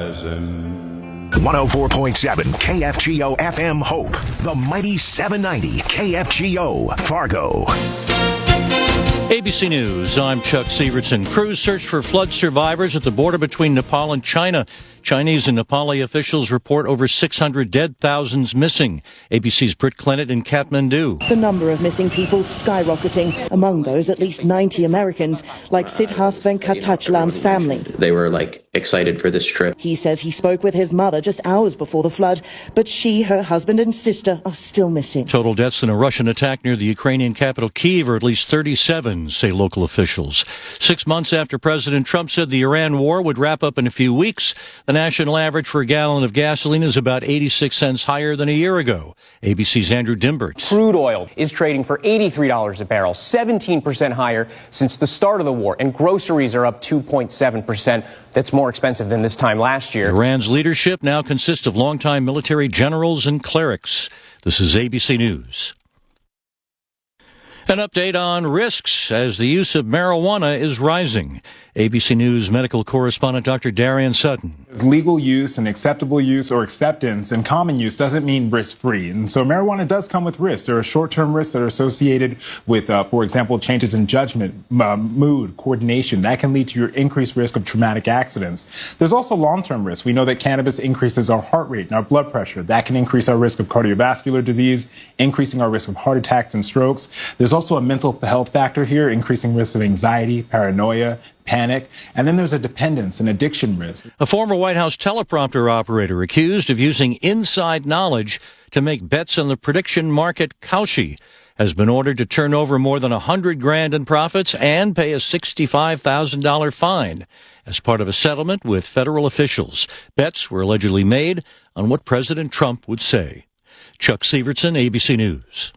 enthusiasm. 104.7 KFGO FM Hope, the mighty 790 KFGO Fargo. ABC News, I'm Chuck Sievertson. Crews search for flood survivors at the border between Nepal and China. Chinese and Nepali officials report over 600 dead, thousands missing. ABC's Britt Clennett in Kathmandu. The number of missing people skyrocketing. Among those, at least 90 Americans, like Siddharth Venkatachalam's family. They were excited for this trip. He says he spoke with his mother just hours before the flood, but she, her husband and sister are still missing. Total deaths in a Russian attack near the Ukrainian capital Kyiv are at least 37, say local officials. 6 months after President Trump said the Iran war would wrap up in a few weeks, the national average for a gallon of gasoline is about 86 cents higher than a year ago. ABC's Andrew Dimbert. Crude oil is trading for $83 a barrel, 17% higher since the start of the war, and groceries are up 2.7%. That's more expensive than this time last year. Iran's leadership now consists of longtime military generals and clerics. This is ABC News. An update on risks as the use of marijuana is rising. ABC News medical correspondent Dr. Darian Sutton. Legal use and acceptable use or acceptance and common use doesn't mean risk-free. And so marijuana does come with risks. There are short-term risks that are associated with, for example, changes in judgment, mood, coordination. That can lead to your increased risk of traumatic accidents. There's also long-term risks. We know that cannabis increases our heart rate and our blood pressure. That can increase our risk of cardiovascular disease, increasing our risk of heart attacks and strokes. There's also a mental health factor here, increasing risk of anxiety, paranoia, panic, and then there's a dependence and addiction risk. A former White House teleprompter operator accused of using inside knowledge to make bets on the prediction market Kalshi has been ordered to turn over more than $100,000 in profits and pay a $65,000 fine as part of a settlement with federal officials. Bets were allegedly made on what President Trump would say. Chuck Sievertson, ABC News.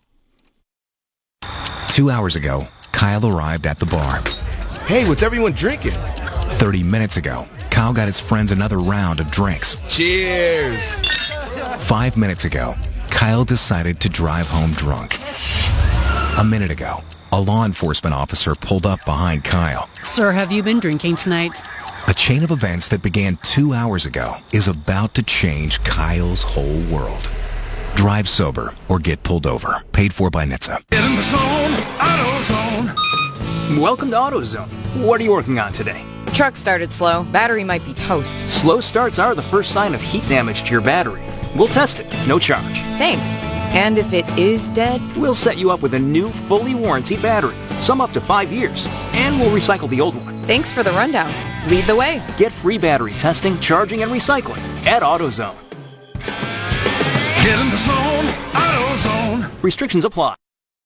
2 hours ago, Kyle arrived at the bar. Hey, what's everyone drinking? 30 minutes ago, Kyle got his friends another round of drinks. Cheers! 5 minutes ago, Kyle decided to drive home drunk. A minute ago, a law enforcement officer pulled up behind Kyle. Sir, have you been drinking tonight? A chain of events that began 2 hours ago is about to change Kyle's whole world. Drive sober or get pulled over. Paid for by NHTSA. Get in the zone, AutoZone. Welcome to AutoZone. What are you working on today? Truck started slow. Battery might be toast. Slow starts are the first sign of heat damage to your battery. We'll test it. No charge. Thanks. And if it is dead? We'll set you up with a new, fully warranted battery. Some up to 5 years. And we'll recycle the old one. Thanks for the rundown. Lead the way. Get free battery testing, charging, and recycling at AutoZone. Get in the zone, AutoZone. Restrictions apply.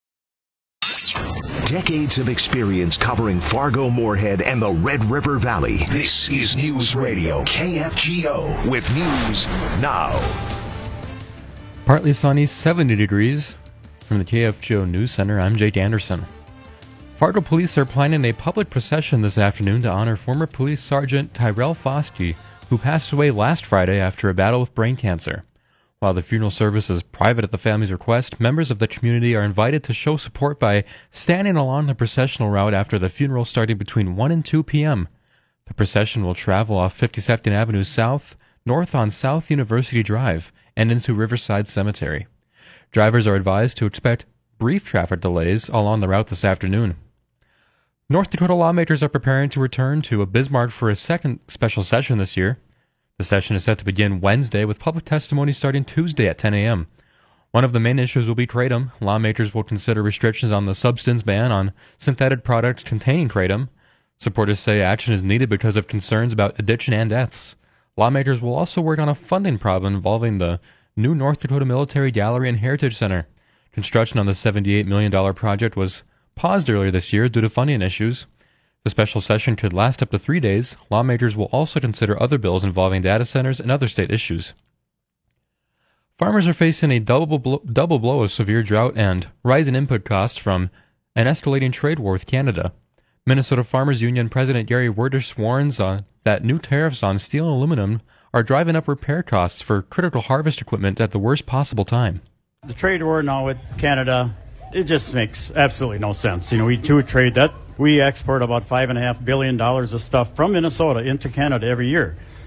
Decades of experience covering Fargo, Moorhead, and the Red River Valley. This is News Radio KFGO with news now. Partly sunny, 70 degrees. From the KFGO News Center, I'm Jake Anderson. Fargo police are planning a public procession this afternoon to honor former police sergeant Tyrell Foskey, who passed away last Friday after a battle with brain cancer. While the funeral service is private at the family's request, members of the community are invited to show support by standing along the processional route after the funeral starting between 1 and 2 p.m. The procession will travel off 52nd Avenue South, north on South University Drive, and into Riverside Cemetery. Drivers are advised to expect brief traffic delays along the route this afternoon. North Dakota lawmakers are preparing to return to Bismarck for a second special session this year. The session is set to begin Wednesday with public testimony starting Tuesday at 10 a.m. One of the main issues will be kratom. Lawmakers will consider restrictions on the substance ban on synthetic products containing kratom. Supporters say action is needed because of concerns about addiction and deaths. Lawmakers will also work on a funding problem involving the new North Dakota Military Gallery and Heritage Center. Construction on the $78 million project was paused earlier this year due to funding issues. The special session could last up to 3 days. Lawmakers will also consider other bills involving data centers and other state issues. Farmers are facing a double blow of severe drought and rising input costs from an escalating trade war with Canada. Minnesota Farmers Union President Gary Werdish warns that new tariffs on steel and aluminum are driving up repair costs for critical harvest equipment at the worst possible time. The trade war now with Canada, it just makes absolutely no sense. We do trade that. We export about $5.5 billion of stuff from Minnesota into Canada every year.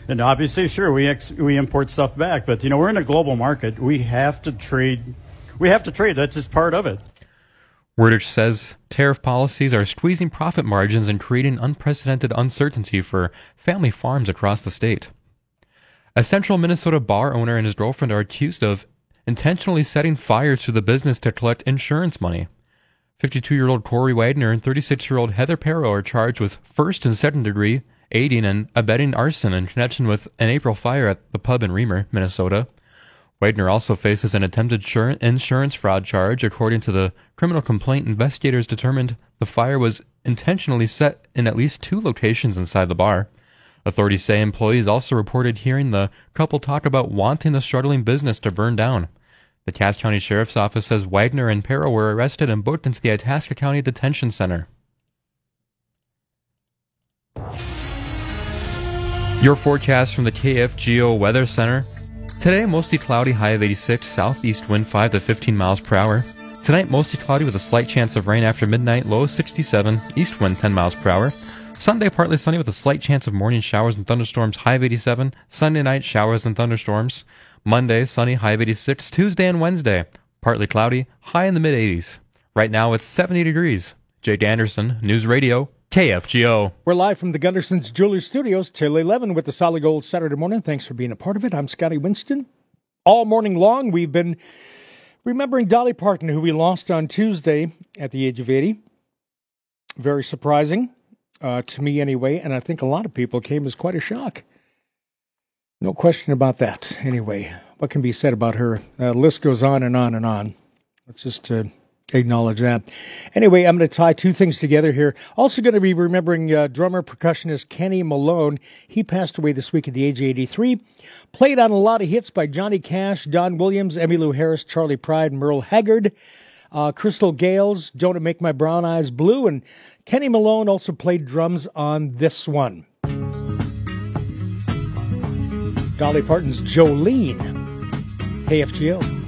And obviously, sure, we import stuff back, but we're in a global market. We have to trade. That's just part of it. Wordich says tariff policies are squeezing profit margins and creating unprecedented uncertainty for family farms across the state. A central Minnesota bar owner and his girlfriend are accused of intentionally setting fires to the business to collect insurance money. 52-year-old Corey Wagner and 36-year-old Heather Perro are charged with first and second degree aiding and abetting arson in connection with an April fire at the pub in Reamer, Minnesota. Wagner also faces an attempted insurance fraud charge. According to the criminal complaint, investigators determined the fire was intentionally set in at least 2 locations inside the bar. Authorities say employees also reported hearing the couple talk about wanting the struggling business to burn down. The Cass County Sheriff's Office says Wagner and Perro were arrested and booked into the Itasca County Detention Center. Your forecast from the KFGO Weather Center. Today, mostly cloudy, high of 86, southeast wind 5 to 15 miles per hour. Tonight, mostly cloudy with a slight chance of rain after midnight, low 67, east wind 10 miles per hour. Sunday, partly sunny with a slight chance of morning showers and thunderstorms, high of 87. Sunday night, showers and thunderstorms. Monday, sunny, high of 86. Tuesday and Wednesday, partly cloudy, high in the mid-80s. Right now, it's 70 degrees. Jake Anderson, News Radio, KFGO. We're live from the Gunderson's Jewelry Studios till 11 with the Solid Gold Saturday morning. Thanks for being a part of it. I'm Scotty Winston. All morning long, we've been remembering Dolly Parton, who we lost on Tuesday at the age of 80. Very surprising, to me anyway, and I think a lot of people came as quite a shock. No question about that. Anyway, what can be said about her? The list goes on and on and on. Let's just acknowledge that. Anyway, I'm going to tie 2 things together here. Also going to be remembering drummer percussionist Kenny Malone. He passed away this week at the age of 83. Played on a lot of hits by Johnny Cash, Don Williams, Emmylou Harris, Charlie Pride, Merle Haggard, Crystal Gales, Don't It Make My Brown Eyes Blue, and Kenny Malone also played drums on this one. Dolly Parton's Jolene, KFGO.